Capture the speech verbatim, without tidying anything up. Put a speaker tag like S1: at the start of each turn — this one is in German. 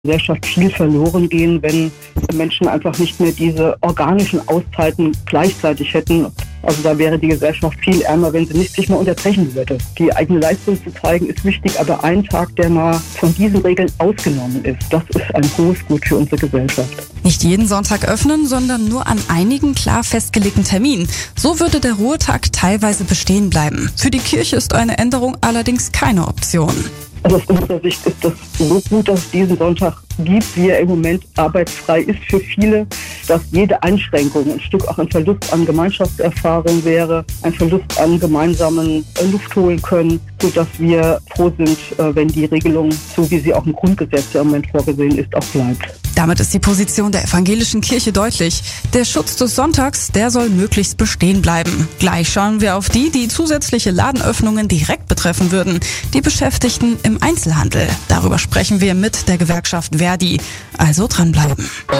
S1: Gesellschaft viel verloren gehen, wenn Menschen einfach nicht mehr diese organischen Auszeiten gleichzeitig hätten. Also da wäre die Gesellschaft viel ärmer, wenn sie nicht sich mal unterbrechen würde. Die eigene Leistung zu zeigen ist wichtig, aber ein Tag, der mal von diesen Regeln ausgenommen ist, das ist ein hohes Gut für unsere Gesellschaft.
S2: Nicht jeden Sonntag öffnen, sondern nur an einigen klar festgelegten Terminen. So würde der Ruhetag teilweise bestehen bleiben. Für die Kirche ist eine Änderung allerdings keine Option.
S1: Also aus unserer Sicht ist das so gut, dass es diesen Sonntag gibt, wie er im Moment arbeitsfrei ist für viele, dass jede Einschränkung ein Stück auch ein Verlust an Gemeinschaftserfahrung wäre, ein Verlust an gemeinsamen Luft holen können, sodass wir froh sind, wenn die Regelung, so wie sie auch im Grundgesetz im Moment vorgesehen ist, auch bleibt.
S2: Damit ist die Position der evangelischen Kirche deutlich. Der Schutz des Sonntags, der soll möglichst bestehen bleiben. Gleich schauen wir auf die, die zusätzliche Ladenöffnungen direkt betreffen würden. Die Beschäftigten im Einzelhandel. Darüber sprechen wir mit der Gewerkschaft Verdi. Also dranbleiben.